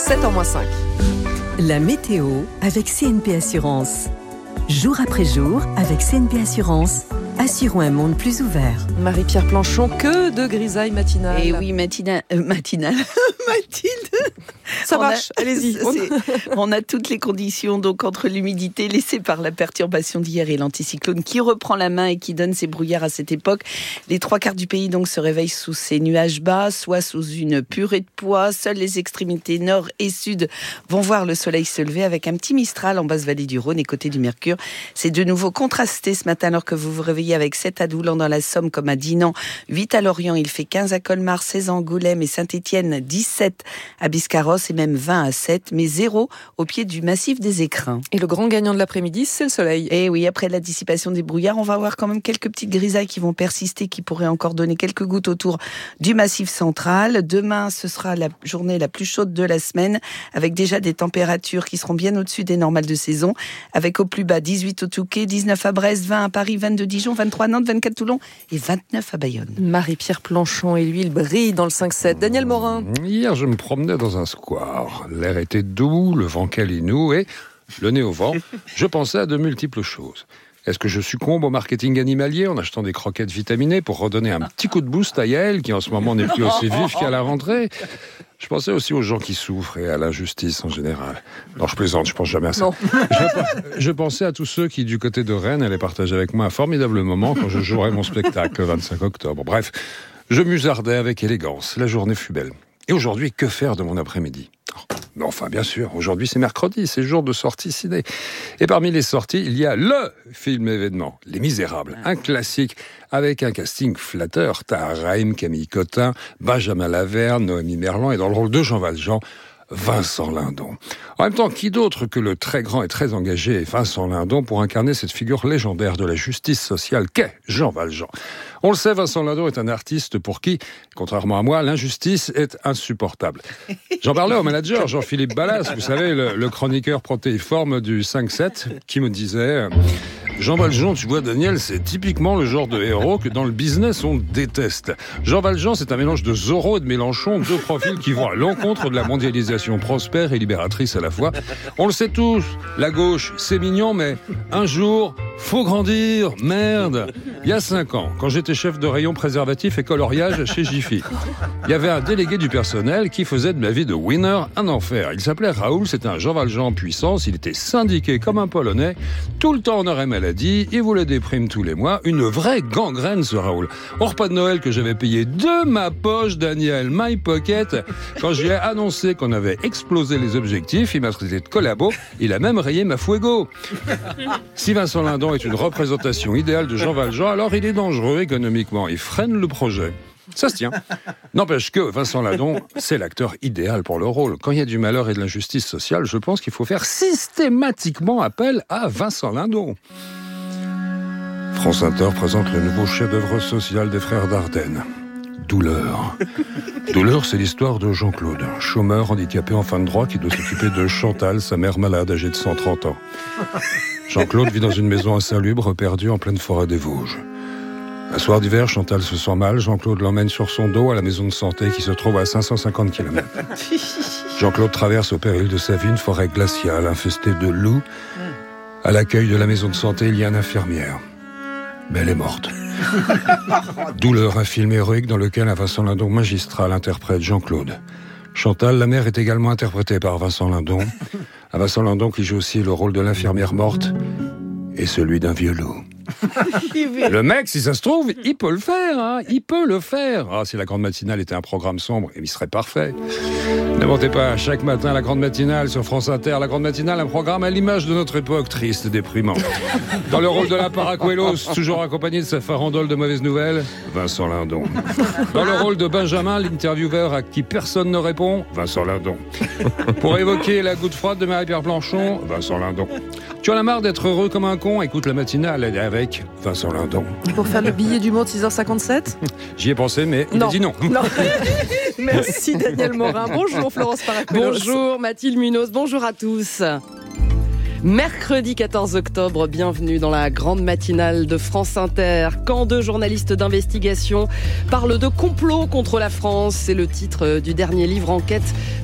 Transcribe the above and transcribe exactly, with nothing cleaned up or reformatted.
sept heures moins cinq. La météo avec C N P Assurance. Jour après jour, avec C N P Assurance, assurons un monde plus ouvert. Marie-Pierre Planchon, que de grisaille matinale. Et oui, matina... euh, matinale. Mathilde. Ça on marche, a... allez-y. On a toutes les conditions, donc entre l'humidité laissée par la perturbation d'hier et l'anticyclone qui reprend la main et qui donne ses brouillards à cette époque. Les trois quarts du pays donc se réveillent sous ces nuages bas, soit sous une purée de pois. Seules les extrémités nord et sud vont voir le soleil se lever avec un petit Mistral en basse vallée du Rhône et côté du Mercure. C'est de nouveau contrasté ce matin alors que vous vous réveillez avec sept à Doulan dans la Somme comme à Dinan, huit à Lorient, il fait quinze à Colmar, seize à Angoulême et Saint-Étienne, dix-sept à Biscarrosse et même vingt à sept, mais zéro au pied du massif des Écrins. Et le grand gagnant de l'après-midi, c'est le soleil. Et oui, après la dissipation des brouillards, on va avoir quand même quelques petites grisailles qui vont persister, qui pourraient encore donner quelques gouttes autour du massif central. Demain, ce sera la journée la plus chaude de la semaine, avec déjà des températures qui seront bien au-dessus des normales de saison, avec au plus bas dix-huit au Touquet, dix-neuf à Brest, vingt à Paris, vingt-deux Dijon, vingt-trois à Nantes, vingt-quatre Toulon et vingt-neuf à Bayonne. Marie-Pierre Planchon et lui, il brille dans le cinq sept. Daniel Morin. Hier, je me promenais dans un square. L'air était doux, le vent câlinou et, le nez au vent, je pensais à de multiples choses. Est-ce que je succombe au marketing animalier en achetant des croquettes vitaminées pour redonner un petit coup de boost à Yael, qui en ce moment n'est plus aussi vif qu'à la rentrée ? Je pensais aussi aux gens qui souffrent et à l'injustice en général. Non, je plaisante, je pense jamais à ça. Je, je pensais à tous ceux qui, du côté de Rennes, allaient partager avec moi un formidable moment quand je jouerai mon spectacle le vingt-cinq octobre. Bref, je musardais avec élégance. La journée fut belle. Et aujourd'hui, que faire de mon après-midi ? Mais enfin, bien sûr, aujourd'hui c'est mercredi, c'est jour de sortie ciné. Et parmi les sorties, il y a LE film événement, Les Misérables, un classique avec un casting flatteur. Tahar Rahim, Camille Cotin, Benjamin Laverne, Noémie Merlan et dans le rôle de Jean Valjean, Vincent Lindon. En même temps, qui d'autre que le très grand et très engagé Vincent Lindon pour incarner cette figure légendaire de la justice sociale qu'est Jean Valjean. On le sait, Vincent Lindon est un artiste pour qui, contrairement à moi, l'injustice est insupportable. J'en parlais au manager Jean-Philippe Ballas, vous savez, le, le chroniqueur protéiforme du cinq sept, qui me disait... Jean Valjean, tu vois, Daniel, c'est typiquement le genre de héros que dans le business, on déteste. Jean Valjean, c'est un mélange de Zorro et de Mélenchon, deux profils qui vont à l'encontre de la mondialisation prospère et libératrice à la fois. On le sait tous, la gauche, c'est mignon, mais un jour, faut grandir, merde. Il y a cinq ans, quand j'étais chef de rayon préservatif et coloriage chez Jiffy, il y avait un délégué du personnel qui faisait de ma vie de winner un enfer. Il s'appelait Raoul, c'était un Jean Valjean en puissance, il était syndiqué comme un Polonais, tout le temps en arrêt maladie, il voulait des primes tous les mois, une vraie gangrène ce Raoul. Au repas de Noël que j'avais payé de ma poche, Daniel, my pocket, quand j'ai annoncé qu'on avait explosé les objectifs, il m'a traité de collabo, il a même rayé ma fuego. Si Vincent Lindon est une représentation idéale de Jean Valjean, alors il est dangereux économiquement, il freine le projet. Ça se tient. N'empêche que Vincent Lindon, c'est l'acteur idéal pour le rôle. Quand il y a du malheur et de l'injustice sociale, je pense qu'il faut faire systématiquement appel à Vincent Lindon. France Inter présente le nouveau chef-d'œuvre social des frères Dardenne. Douleur. Douleur, c'est l'histoire de Jean-Claude, chômeur handicapé en fin de droit qui doit s'occuper de Chantal, sa mère malade âgée de cent trente ans. Jean-Claude vit dans une maison insalubre, perdue en pleine forêt des Vosges. Un soir d'hiver, Chantal se sent mal. Jean-Claude l'emmène sur son dos à la maison de santé qui se trouve à cinq cent cinquante kilomètres. Jean-Claude traverse au péril de sa vie une forêt glaciale infestée de loups. À l'accueil de la maison de santé, il y a une infirmière. Mais elle est morte. Douleur, un film héroïque dans lequel un Vincent Lindon magistral interprète Jean-Claude. Chantal, la mère, est également interprétée par Vincent Lindon. Un Vincent Lindon qui joue aussi le rôle de l'infirmière morte et celui d'un vieux loup. Le mec, si ça se trouve, il peut le faire, hein, il peut le faire. Ah, si la grande matinale était un programme sombre, il serait parfait. Ne mentez pas, chaque matin, la grande matinale sur France Inter, la grande matinale, un programme à l'image de notre époque, triste et déprimant. Dans le rôle de la Paracuelos, toujours accompagné de sa farandole de mauvaises nouvelles, Vincent Lindon. Dans le rôle de Benjamin, l'intervieweur à qui personne ne répond, Vincent Lindon. Pour évoquer la goutte froide de Marie-Pierre Planchon, Vincent Lindon. Tu en as marre d'être heureux comme un con, écoute la matinale, elle est avec Vincent Lindon. Pour faire le billet du monde six heures cinquante-sept. J'y ai pensé, mais il non. a dit non. non. Merci Daniel Morin. Bonjour Florence Paracuelos. Bonjour Mathilde Munoz. Bonjour à tous. Mercredi quatorze octobre, bienvenue dans la grande matinale de France Inter. Quand deux journalistes d'investigation parlent de complot contre la France, c'est le titre du dernier livre enquête